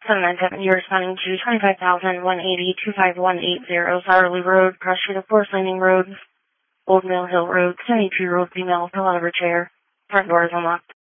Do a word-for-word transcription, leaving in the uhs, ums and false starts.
seven nine seven, you're responding to twenty-five thousand one eighty two five one eight zero Sauterley Road, Cross Street of Forest Landing Road, Old Mill Hill Road, seventy-two Road, female, fill out of her chair. Front door is unlocked.